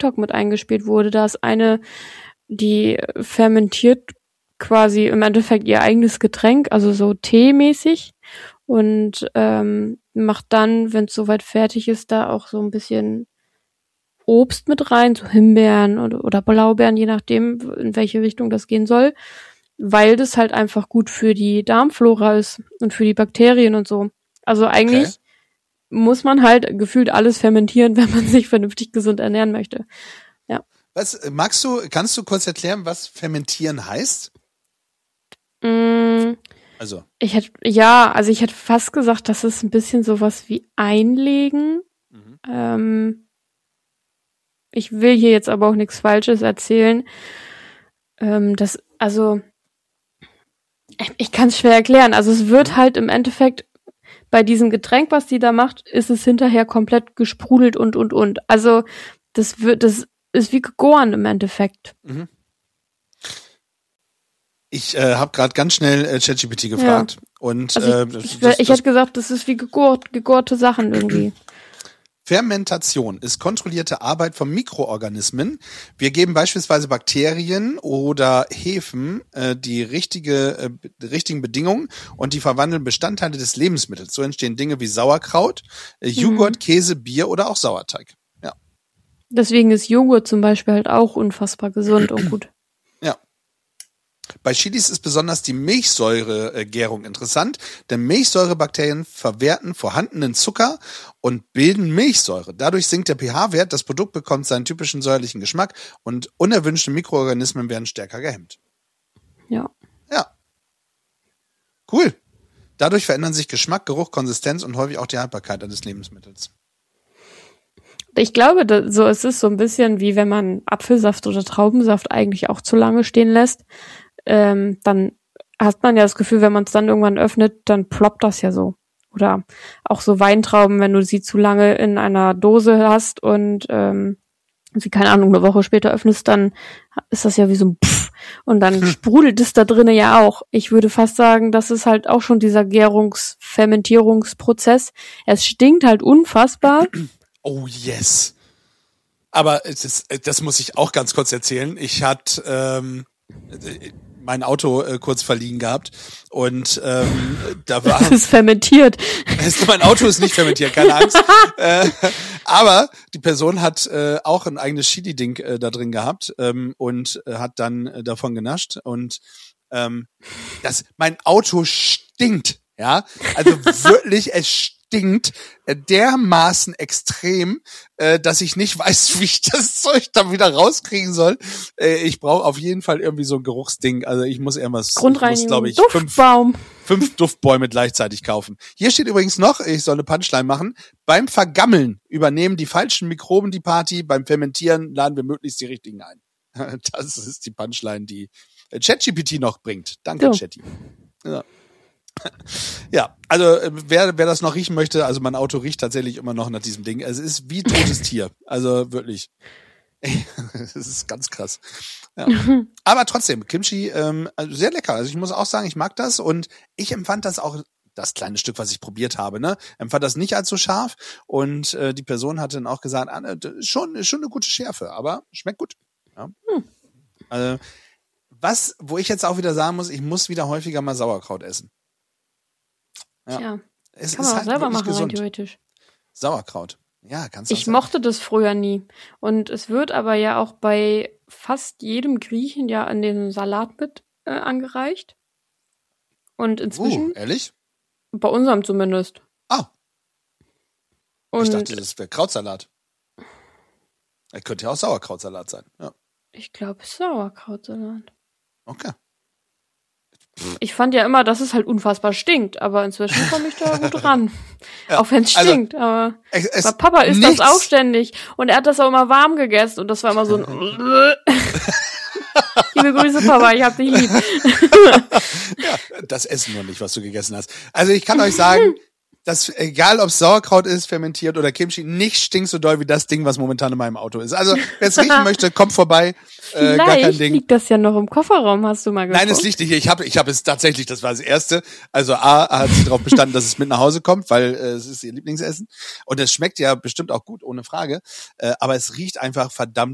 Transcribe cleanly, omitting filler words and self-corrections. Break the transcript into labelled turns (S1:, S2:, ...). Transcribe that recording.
S1: TikTok mit eingespielt wurde. Da ist eine, die fermentiert quasi im Endeffekt ihr eigenes Getränk, also so teemäßig und macht dann, wenn es soweit fertig ist, da auch so ein bisschen Obst mit rein, so Himbeeren oder Blaubeeren, je nachdem, in welche Richtung das gehen soll, weil das halt einfach gut für die Darmflora ist und für die Bakterien und so. Also eigentlich muss man halt gefühlt alles fermentieren, wenn man sich vernünftig gesund ernähren möchte. Ja.
S2: Kannst du kurz erklären, was fermentieren heißt? Also.
S1: Ich hätte fast gesagt, das ist ein bisschen sowas wie einlegen. Ich will hier jetzt aber auch nichts Falsches erzählen. Ich kann es schwer erklären. Also es wird halt im Endeffekt bei diesem Getränk, was die da macht, ist es hinterher komplett gesprudelt und. Also das ist wie gegoren im Endeffekt.
S2: Mhm. Ich habe gerade ganz schnell ChatGPT gefragt und
S1: ich hätte gesagt, das ist wie gegorte Sachen irgendwie.
S2: Fermentation ist kontrollierte Arbeit von Mikroorganismen. Wir geben beispielsweise Bakterien oder Hefen die richtigen Bedingungen und die verwandeln Bestandteile des Lebensmittels. So entstehen Dinge wie Sauerkraut, Joghurt, Käse, Bier oder auch Sauerteig. Ja.
S1: Deswegen ist Joghurt zum Beispiel halt auch unfassbar gesund und gut.
S2: Ja. Bei Chilis ist besonders die Milchsäuregärung interessant, denn Milchsäurebakterien verwerten vorhandenen Zucker und bilden Milchsäure. Dadurch sinkt der pH-Wert, das Produkt bekommt seinen typischen säuerlichen Geschmack und unerwünschte Mikroorganismen werden stärker gehemmt.
S1: Ja.
S2: Ja. Cool. Dadurch verändern sich Geschmack, Geruch, Konsistenz und häufig auch die Haltbarkeit eines Lebensmittels.
S1: Ich glaube, es ist so ein bisschen wie wenn man Apfelsaft oder Traubensaft eigentlich auch zu lange stehen lässt. Dann hat man ja das Gefühl, wenn man es dann irgendwann öffnet, dann ploppt das ja so. Oder auch so Weintrauben, wenn du sie zu lange in einer Dose hast und sie, keine Ahnung, eine Woche später öffnest, dann ist das ja wie so ein Pfff und dann sprudelt es da drinnen ja auch. Ich würde fast sagen, das ist halt auch schon dieser Fermentierungsprozess. Es stinkt halt unfassbar.
S2: Oh yes. Aber das muss ich auch ganz kurz erzählen. Ich hatte mein Auto kurz verliehen gehabt und da war...
S1: Das ist fermentiert.
S2: Mein Auto ist nicht fermentiert, keine Angst. Aber die Person hat auch ein eigenes Chili-Ding da drin gehabt und hat dann davon genascht und mein Auto stinkt, ja, also wirklich, es stinkt dermaßen extrem, dass ich nicht weiß, wie ich das Zeug da wieder rauskriegen soll. Ich brauche auf jeden Fall irgendwie so ein Geruchsding. Also ich muss irgendwas,
S1: Grundreinigung,
S2: ich muss, glaube ich, fünf Duftbäume gleichzeitig kaufen. Hier steht übrigens noch, ich soll eine Punchline machen, beim Vergammeln übernehmen die falschen Mikroben die Party, beim Fermentieren laden wir möglichst die richtigen ein. Das ist die Punchline, die ChatGPT noch bringt. Danke,
S1: so.
S2: Chatty. Ja. Ja, also wer das noch riechen möchte, also mein Auto riecht tatsächlich immer noch nach diesem Ding. Es ist wie totes Tier, also wirklich. Das ist ganz krass. Ja. Aber trotzdem, Kimchi, also sehr lecker. Also ich muss auch sagen, ich mag das und ich empfand das auch, das kleine Stück, was ich probiert habe, empfand das nicht allzu scharf und die Person hat dann auch gesagt, schon eine gute Schärfe, aber schmeckt gut. Ja. Also, wo ich jetzt auch wieder sagen muss, ich muss wieder häufiger mal Sauerkraut essen. Ja.
S1: Tja,
S2: es
S1: kann
S2: ist
S1: man auch
S2: halt
S1: selber
S2: wirklich
S1: machen, rein
S2: gesund.
S1: theoretisch.
S2: Sauerkraut. Ja, kannst du auch
S1: Ich
S2: sagen.
S1: mochte das früher nie. Und es wird aber ja auch bei fast jedem Griechen ja in den Salat mit angereicht. Und inzwischen,
S2: ehrlich?
S1: bei unserem zumindest.
S2: Ah.
S1: Und
S2: Ich dachte, das wäre Krautsalat. Könnte ja auch Sauerkrautsalat sein. Ja.
S1: Ich glaube, Sauerkrautsalat.
S2: Okay.
S1: Ich fand ja immer, dass es halt unfassbar stinkt, aber inzwischen komme ich da gut ran. Ja, auch wenn es stinkt, aber bei Papa isst das auch ständig und er hat das auch immer warm gegessen und das war immer so ein Liebe Grüße, Papa, ich hab dich lieb.
S2: Ja, das Essen nur nicht, was du gegessen hast. Also ich kann euch sagen, dass egal ob Sauerkraut ist, fermentiert oder Kimchi, nicht stinkt so doll wie das Ding, was momentan in meinem Auto ist. Also wer es riechen möchte, kommt vorbei. Gar kein Ding.
S1: Liegt das ja noch im Kofferraum, hast du mal geguckt?
S2: Nein, es liegt nicht hier. Ich hab es tatsächlich, das war das Erste. Also A hat sie darauf bestanden, dass es mit nach Hause kommt, weil es ist ihr Lieblingsessen. Und es schmeckt ja bestimmt auch gut, ohne Frage. Aber es riecht einfach verdammt